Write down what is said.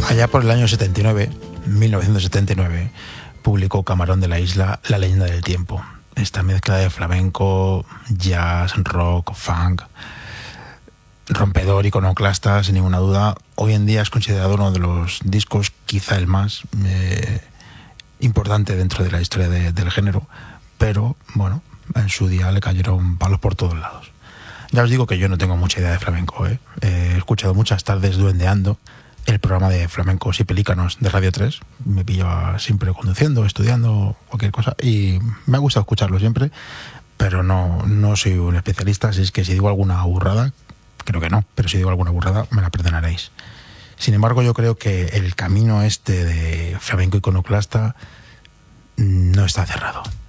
Allá por el año 79, 1979, publicó Camarón de la Isla La leyenda del tiempo. Esta mezcla de flamenco, jazz, rock, funk, rompedor, iconoclasta, sin ninguna duda. Hoy en día es considerado uno de los discos, quizá el más importante dentro de la historia del género, pero bueno, en su día le cayeron palos por todos lados. Ya os digo que yo no tengo mucha idea de flamenco, ¿eh? He escuchado muchas tardes duendeando el programa de Flamencos y Pelícanos de Radio 3. Me pillaba siempre conduciendo, estudiando, cualquier cosa, y me ha gustado escucharlo siempre, pero no soy un especialista, así es que si digo alguna burrada, creo que no, pero si digo alguna burrada me la perdonaréis. Sin embargo, yo creo que el camino este de flamenco iconoclasta no está cerrado.